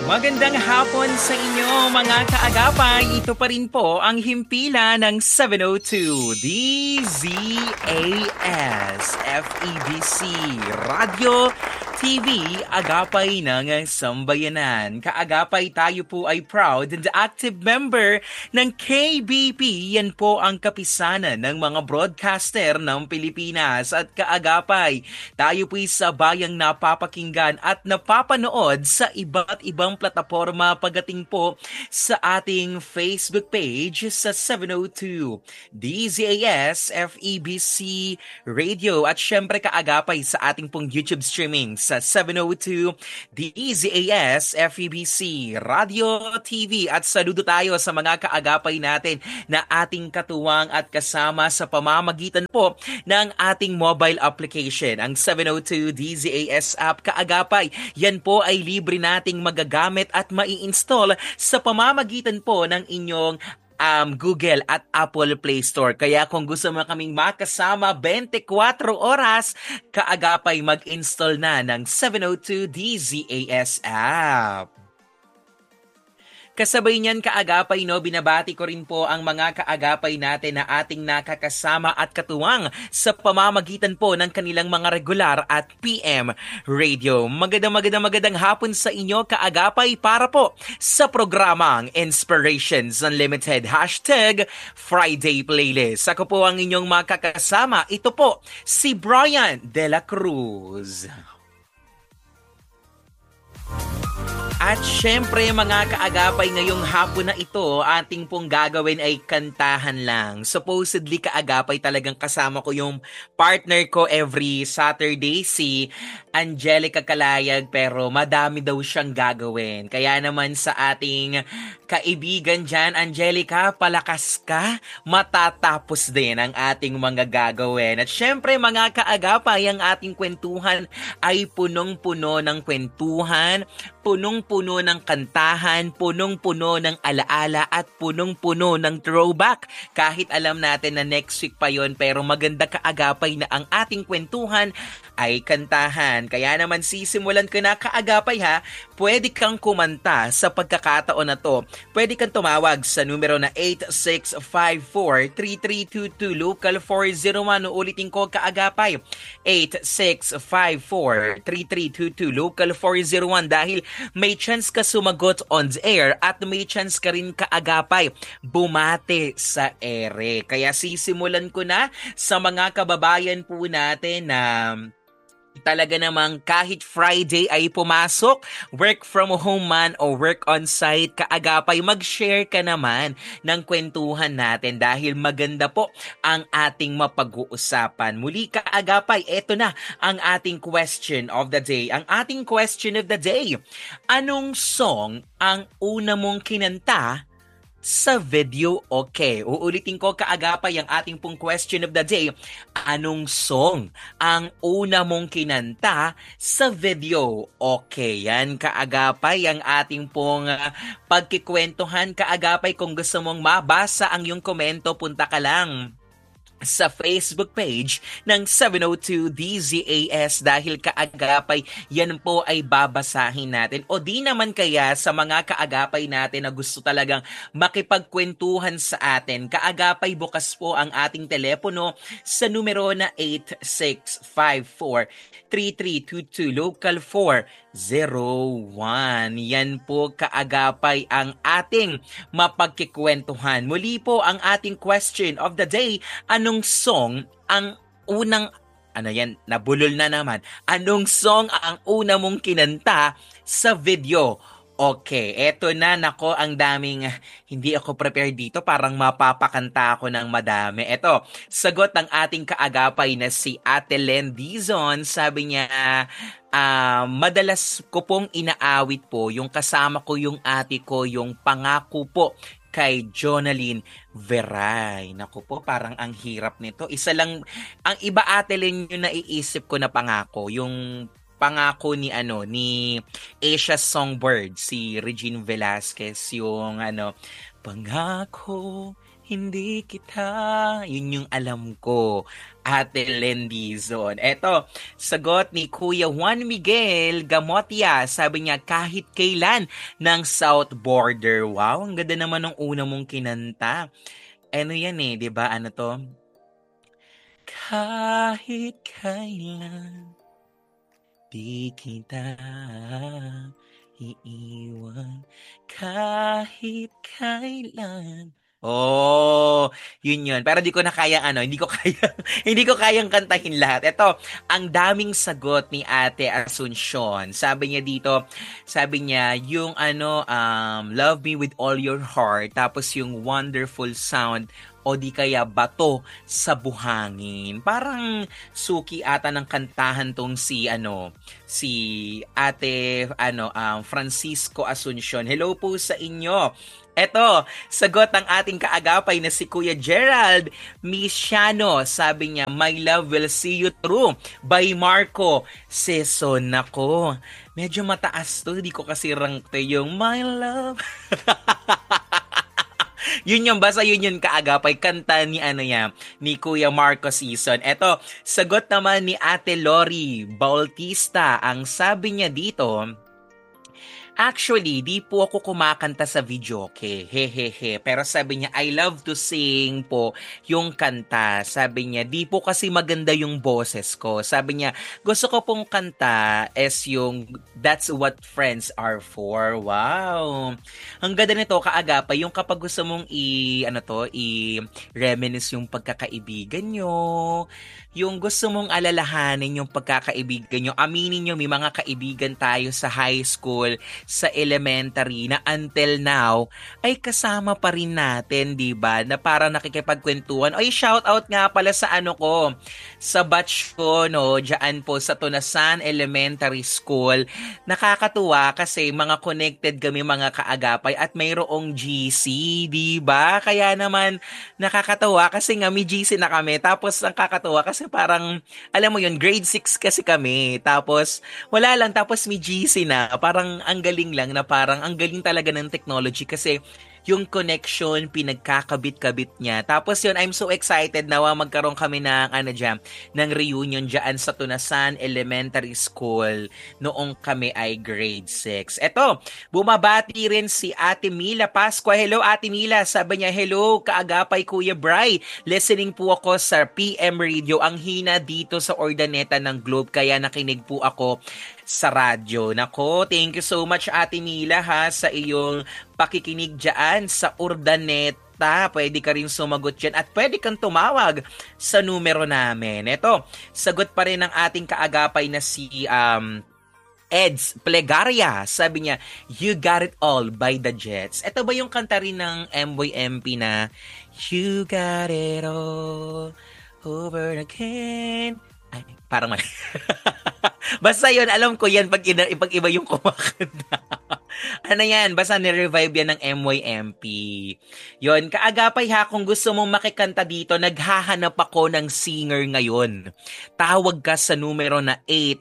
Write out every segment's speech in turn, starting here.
Magandang hapon sa inyo mga kaagapay. Ito pa rin po ang himpila ng 702 DZAS FEBC Radio TV Agapay ng Sambayanan. Kaagapay, tayo po ay proud and active member ng KBP. Yan po ang kapisanan ng mga broadcaster ng Pilipinas. At kaagapay, tayo po sa bayang napapakinggan at napapanood sa iba't ibang plataforma pagdating po sa ating Facebook page sa 702 DZAS FEBC Radio. At syempre kaagapay sa ating pong YouTube streaming sa 702 DZAS FEBC Radio TV. At saludo tayo sa mga kaagapay natin na ating katuwang at kasama sa pamamagitan po ng ating mobile application, ang 702 DZAS app. Kaagapay, yan po ay libre nating magagamit at mai-install sa pamamagitan po ng inyong Google at Apple Play Store. Kaya kung gusto mo kaming makasama 24 oras, kaagapay mag-install na ng 702 DZAS app. Kasabay niyan kaagapay, binabati ko rin po ang mga kaagapay natin na ating nakakasama at katuwang sa pamamagitan po ng kanilang mga regular at PM radio. Magandang hapon sa inyo kaagapay para po sa programang Inspirations Unlimited #Friday Playlist. Ako po ang inyong makakasama. Ito po si Brian De La Cruz. At syempre mga kaagapay, ngayong hapon na ito, ating pong gagawin ay kantahan lang. Supposedly kaagapay, talagang kasama ko yung partner ko every Saturday, si Angelica Calayag, pero madami daw siyang gagawin. Kaya naman sa ating kaibigan dyan, Angelica, palakas ka, matatapos din ang ating mga gagawin. At syempre mga kaagapay, ang ating kwentuhan ay punong-puno ng kwentuhan, punong-puno ng kantahan, punong-puno ng alaala at punong-puno ng throwback. Kahit alam natin na next week pa yon, pero maganda kaagapay na ang ating kwentuhan ay kantahan. Kaya naman sisimulan ko na kaagapay ha. Pwede kang kumanta sa pagkakataon na to. Pwede kang tumawag sa numero na 8654-3322 local 401. Uulitin ko kaagapay, 8654-3322 local 401, dahil may chance ka sumagot on the air at may chance ka rin kaagapay bumate sa ere. Kaya sisimulan ko na sa mga kababayan po natin na talaga namang kahit Friday ay pumasok, work from home man o work on site, kaagapay mag-share ka naman ng kwentuhan natin dahil maganda po ang ating mapag-uusapan. Muli kaagapay, eto na ang ating question of the day. Ang ating question of the day, anong song ang una mong kinanta sa video? Okay, uulitin ko kaagapay ang ating pong question of the day. Anong song ang una mong kinanta sa video? Okay, yan kaagapay ang ating pong pagkikwentuhan. Kaagapay, kung gusto mong mabasa ang iyong komento, punta ka lang sa Facebook page ng 702 DZAS dahil kaagapay yan po ay babasahin natin. O di naman kaya sa mga kaagapay natin na gusto talagang makipagkwentuhan sa atin, kaagapay bukas po ang ating telepono sa numero na 8654-3322 local 401. Yan po kaagapay ang ating mapagkikwentuhan. Muli po ang ating question of the day, anong song ang unang, nabulol na naman. Anong song ang una mong kinanta sa video? Okay, eto na, nako, ang daming, hindi ako prepared dito, parang mapapakanta ako ng madami. Eto, sagot ng ating kaagapay na si Ate Len Dizon, sabi niya, madalas ko pong inaawit po, yung kasama ko yung ate ko, yung Pangako po kay Jonalyn Veray. Naku po, parang ang hirap nito. Isa lang, ang iba Ate Len yung naiisip ko na Pangako, yung Pangako ni Asia Songbird, si Regine Velasquez, yung Pangako hindi kita. Yun yung alam ko. Ate Lendizon. Eto, sagot ni Kuya Juan Miguel Gamotia. Sabi niya, kahit kailan ng South Border. Wow, ang ganda naman ng una mong kinanta. Ano yan eh, di ba? Ano to? Kahit kailan di kita iiwan kahit kailan. Oh, yun. Pero di ko na kayang hindi ko kaya hindi ko kayang kantahin lahat. Ito, ang daming sagot ni Ate Asuncion. Sabi niya yung love me with all your heart, tapos yung wonderful sound o di kaya bato sa buhangin. Parang suki ata ng kantahan tong si Ate Francisco Asuncion. Hello po sa inyo. Eto, sagot ang ating kaagapay na si Kuya Gerald Misiano. Sabi niya, My Love Will See You Through by Marco Seson. Nako, medyo mataas to. Hindi ko kasi rank to yung My Love. Basta yun yung kaagapay kanta ni Kuya Marco Season. Eto, sagot naman ni Ate Lori Bautista. Ang sabi niya dito, actually, di po ako kumakanta sa videoke. Hehehe. Pero sabi niya, I love to sing po yung kanta. Sabi niya, di po kasi maganda yung boses ko. Sabi niya, gusto ko pong kanta is yung That's What Friends Are For. Wow. Ang ganda nito, kaagapay, yung kapag gusto mong i-reminisce yung pagkakaibigan nyo, yung gusto mong alalahanin yung pagkakaibigan nyo. Aminin nyo, may mga kaibigan tayo sa high school, sa elementary na until now ay kasama pa rin natin, 'di ba? Na parang nakikipagkwentuhan. Oy, shout out nga pala sa sa batch ko diyan po sa Tunasan Elementary School. Nakakatuwa kasi mga connected kami mga kaagapay at mayroong GC, 'di ba? Kaya naman nakakatuwa kasi nga may GC na kami. Tapos ang kakatuwa kasi parang alam mo 'yun, grade 6 kasi kami. Tapos wala lang, tapos may GC na. Parang ang galing lang na parang ang galing talaga ng technology kasi yung connection, pinagkakabit-kabit niya. Tapos yun, I'm so excited na magkaroon kami ng ng reunion dyan sa Tunasan Elementary School noong kami ay grade 6. Eto, bumabati rin si Ate Mila Pascua. Hello Ate Mila, sabi niya, hello kaagapay Kuya Bry. Listening po ako sa PM Radio. Ang hina dito sa Ordaneta ng Globe, kaya nakinig po ako sa radyo. Nako, thank you so much Ate Mila sa iyong pakikinig dyan sa Urdaneta. Pwede ka rin sumagot dyan at pwede kang tumawag sa numero namin. Ito, sagot pa rin ng ating kaagapay na si Eds Plegaria. Sabi niya, You Got It All by the Jets. Ito ba yung kanta rin ng Mboy MP na You Got It All Over Again? Ay, parang mali. Basta yun, alam ko yan pag iba yung kumakanta. Ano yan? Basta ni-revive yan ng MYMP. Yun, kaagapay kung gusto mong makikanta dito, naghahanap ako ng singer ngayon. Tawag ka sa numero na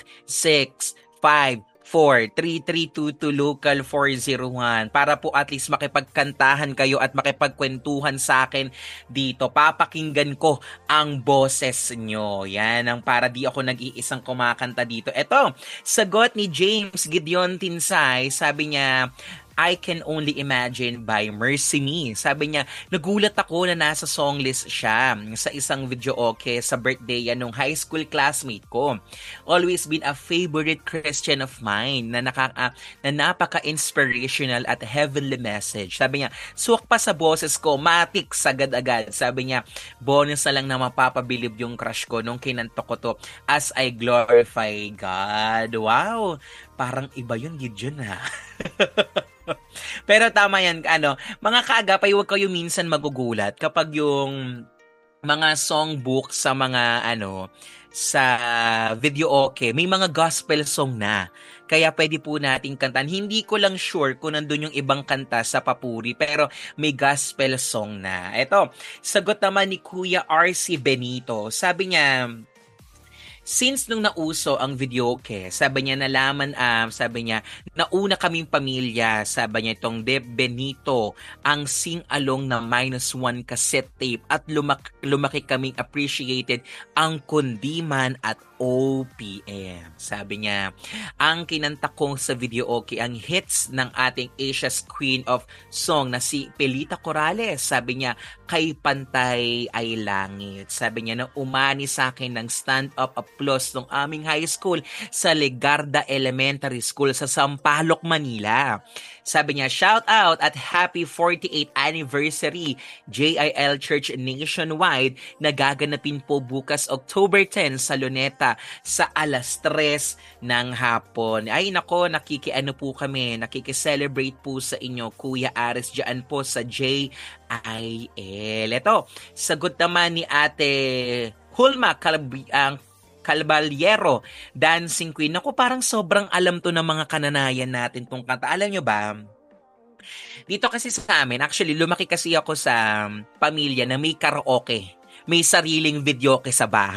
865-43322 local 401 para po at least makipagkantahan kayo at makipagkwentuhan sa akin dito. Papakinggan ko ang boses nyo. Yan ang para di ako nag-iisang kumakanta dito. Ito, sagot ni James Gideon Tinsay. Sabi niya, I Can Only Imagine by Mercy Me. Sabi niya, nagulat ako na nasa song list siya sa isang videoke sa birthday yan nung high school classmate ko. Always been a favorite Christian of mine na napaka-inspirational at heavenly message. Sabi niya, suwak pa sa boses ko, matik sagad-agad. Sabi niya, bonus na lang na mapapabilib yung crush ko nung kinanto ko to as I glorify God. Wow! Parang iba yun, Gideon ha. Pero tama yan, mga kaagapay, huwag kayo minsan magugulat kapag yung mga songbook sa mga sa video may mga gospel song na. Kaya pwede po nating kantan. Hindi ko lang sure kung nandun yung ibang kanta sa papuri, pero may gospel song na. Ito, sagot naman ni Kuya RC Benito. Sabi niya, since nung nauso ang videoke, sabi niya nalaman, sabi niya, nauna kaming pamilya, sabi niya itong Deb Benito, ang sing-along na -1 cassette tape at lumaki kaming appreciated ang kundiman at OPM. Sabi niya, ang kinanta ko sa videoke ang hits ng ating Asia's Queen of Song na si Pelita Corrales. Sabi niya, kay Pantay ay Langit. Sabi niya na umani sa akin ng stand-up applause ng aming high school sa Legarda Elementary School sa Sampaloc, Manila. Sabi niya, shout out at happy 48th anniversary JIL Church Nationwide na gaganapin po bukas October 10 sa Luneta sa alas 3 ng hapon. Ay nako, nakikiano po kami, nakikicelebrate po sa inyo Kuya Ares dyan po sa JIL. Ito, sagot naman ni Ate Hulma Calvaliero, Dancing Queen. Ako parang sobrang alam to ng mga kananayan natin tong kanta. Alam nyo ba? Dito kasi sa amin, actually lumaki kasi ako sa pamilya na may karaoke. May sariling videoke sa bahay.